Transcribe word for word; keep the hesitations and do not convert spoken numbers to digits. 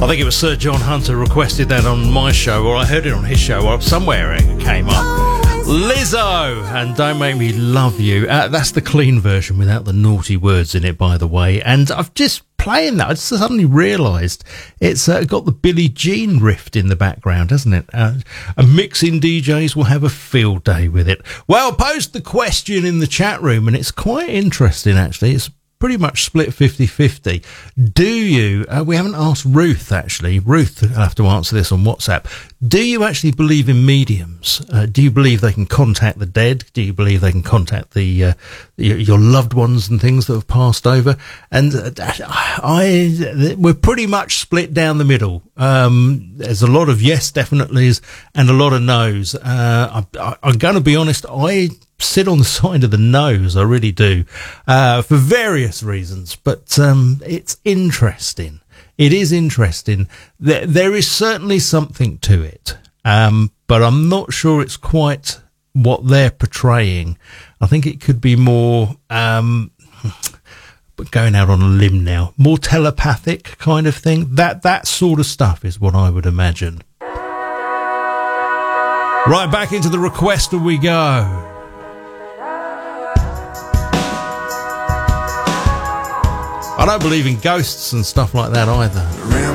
I think it was Sir John Hunter requested that on my show, or I heard it on his show, or somewhere it came up. Lizzo and Don't Make Me Love You. Uh, that's the clean version without the naughty words in it, by the way. And I've just playing that, I just suddenly realised it's uh, got the Billie Jean riff in the background, hasn't it? Uh, and mixing D Js will have a field day with it. Well, post the question in the chat room, and it's quite interesting, actually. It's pretty much split fifty-fifty. Do you, uh, we haven't asked Ruth, actually. Ruth will have to answer this on WhatsApp. Do you actually believe in mediums? Uh, do you believe they can contact the dead? Do you believe they can contact the uh, your, your loved ones and things that have passed over? And uh, I, we're pretty much split down the middle. Um, there's a lot of yes, definitelys, and a lot of no's. Uh, I, I'm going to be honest, I sit on the side of the nose, I really do, uh, for various reasons, but um, it's interesting. It is interesting. There, there is certainly something to it, um, but I'm not sure it's quite what they're portraying. I think it could be more, um, but going out on a limb now, more telepathic kind of thing. That, that sort of stuff is what I would imagine. Right, back into the requester we go. I don't believe in ghosts and stuff like that either.